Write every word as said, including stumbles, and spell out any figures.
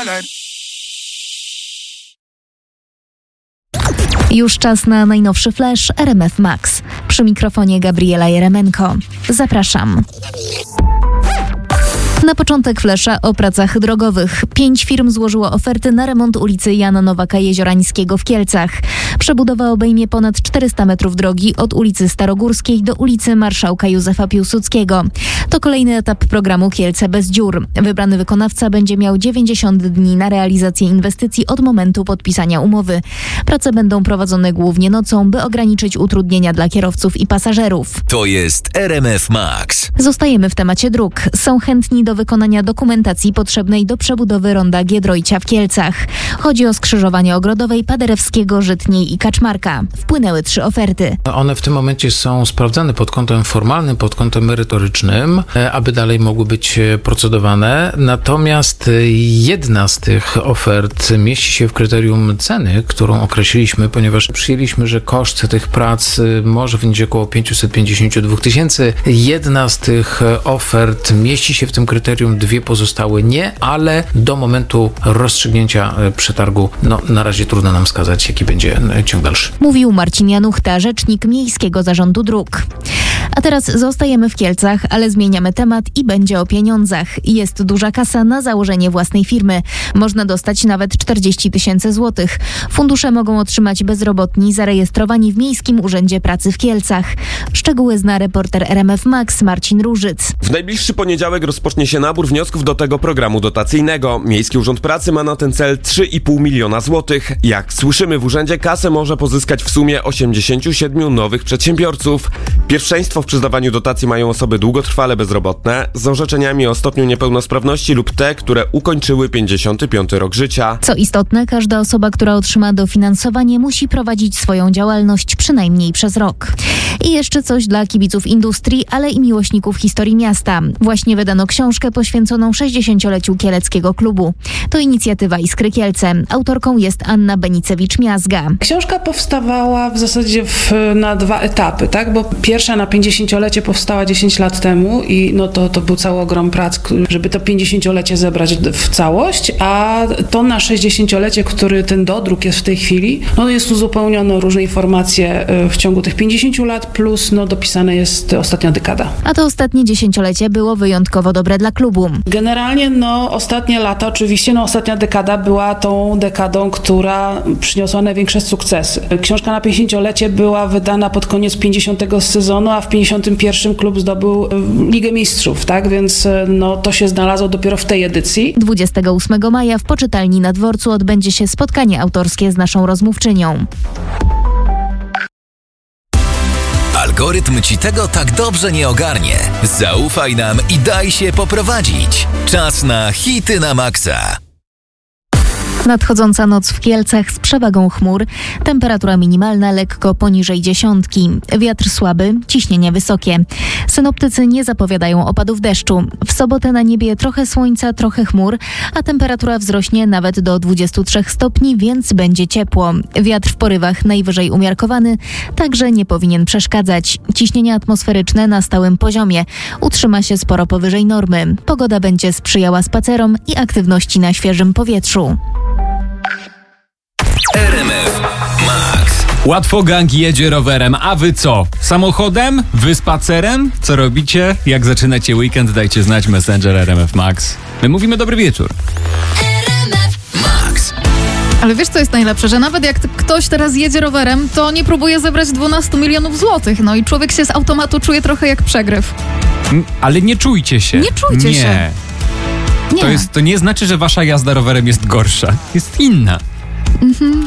Już czas na najnowszy flash R M F Max. Przy mikrofonie Gabriela Jeremenko. Zapraszam. Na początek flesza o pracach drogowych. Pięć firm złożyło oferty na remont ulicy Jana Nowaka-Jeziorańskiego w Kielcach. Przebudowa obejmie ponad czterysta metrów drogi od ulicy Starogórskiej do ulicy Marszałka Józefa Piłsudskiego. To kolejny etap programu Kielce bez dziur. Wybrany wykonawca będzie miał dziewięćdziesiąt dni na realizację inwestycji od momentu podpisania umowy. Prace będą prowadzone głównie nocą, by ograniczyć utrudnienia dla kierowców i pasażerów. To jest R M F Max. Zostajemy w temacie dróg. Są chętni do wykonania dokumentacji potrzebnej do przebudowy ronda Giedroycia w Kielcach. Chodzi o skrzyżowanie Ogrodowej, Paderewskiego, Żytniej i Kaczmarka. Wpłynęły trzy oferty. One w tym momencie są sprawdzane pod kątem formalnym, pod kątem merytorycznym, aby dalej mogły być procedowane. Natomiast jedna z tych ofert mieści się w kryterium ceny, którą określiliśmy, ponieważ przyjęliśmy, że koszt tych prac może wynieść około pięćset pięćdziesiąt dwa tysięcy. Jedna z tych ofert mieści się w tym kryterium, dwie pozostałe nie, ale do momentu rozstrzygnięcia przetargu, no na razie trudno nam wskazać, jaki będzie ciąg dalszy. Mówił Marcin Januchta, rzecznik Miejskiego Zarządu Dróg. A teraz zostajemy w Kielcach, ale zmieniamy temat i będzie o pieniądzach. Jest duża kasa na założenie własnej firmy. Można dostać nawet czterdzieści tysięcy złotych. Fundusze mogą otrzymać bezrobotni zarejestrowani w Miejskim Urzędzie Pracy w Kielcach. Szczegóły zna reporter R M F Max Marcin Różyc. W najbliższy poniedziałek rozpocznie się nabór wniosków do tego programu dotacyjnego. Miejski Urząd Pracy ma na ten cel trzy i pół miliona złotych. Jak słyszymy w urzędzie, kasę może pozyskać w sumie osiemdziesięciu siedmiu nowych przedsiębiorców. Pierwszeństwo w przyznawaniu dotacji mają osoby długotrwale bezrobotne z orzeczeniami o stopniu niepełnosprawności lub te, które ukończyły pięćdziesiąty piąty rok życia. Co istotne, każda osoba, która otrzyma dofinansowanie, musi prowadzić swoją działalność przynajmniej przez rok. I jeszcze coś dla kibiców industrii, ale i miłośników historii miasta. Właśnie wydano książkę poświęconą sześćdziesięcioleciu Kieleckiego Klubu. To inicjatywa Iskry Kielce. Autorką jest Anna Benicewicz-Miazga. Książka powstawała w zasadzie w, na dwa etapy, tak? Bo pierwsza na pięćdziesięciolecie powstała dziesięć lat temu i no to, to był cały ogrom prac, żeby to pięćdziesięciolecie zebrać w całość, a to na sześćdziesięciolecie, który ten dodruk jest w tej chwili, no jest uzupełnione o różne informacje w ciągu tych pięćdziesięciu lat, plus no dopisane jest ostatnia dekada. A to ostatnie dziesięciolecie było wyjątkowo dobre dla klubu. Generalnie no ostatnie lata, oczywiście no ostatnia dekada była tą dekadą, która przyniosła największe sukcesy. Książka na pięćdziesięciolecie była wydana pod koniec pięćdziesiątego sezonu, a w pięćdziesiątym pierwszym klub zdobył Ligę Mistrzów, tak? Więc no to się znalazło dopiero w tej edycji. dwudziestego ósmego maja w Poczytalni na Dworcu odbędzie się spotkanie autorskie z naszą rozmówczynią. Algorytm ci tego tak dobrze nie ogarnie. Zaufaj nam i daj się poprowadzić. Czas na hity na maksa. Nadchodząca noc w Kielcach z przewagą chmur. Temperatura minimalna lekko poniżej dziesiątki. Wiatr słaby, ciśnienie wysokie. Synoptycy nie zapowiadają opadów deszczu. W sobotę na niebie trochę słońca, trochę chmur, a temperatura wzrośnie nawet do dwudziestu trzech stopni, więc będzie ciepło. Wiatr w porywach najwyżej umiarkowany, także nie powinien przeszkadzać. Ciśnienie atmosferyczne na stałym poziomie. Utrzyma się sporo powyżej normy. Pogoda będzie sprzyjała spacerom i aktywności na świeżym powietrzu. R M F Max. Łatwo gang jedzie rowerem, a wy co? Samochodem? Wy spacerem? Co robicie? Jak zaczynacie weekend, dajcie znać Messenger R M F Max. My mówimy dobry wieczór. R M F Max. Ale wiesz, co jest najlepsze? Że nawet jak ktoś teraz jedzie rowerem, to nie próbuje zebrać dwanaście milionów złotych. No i człowiek się z automatu czuje trochę jak przegryw. M, ale nie czujcie się. Nie czujcie nie. się. Nie. To, jest, to nie znaczy, że wasza jazda rowerem jest gorsza. Jest inna. Mhm.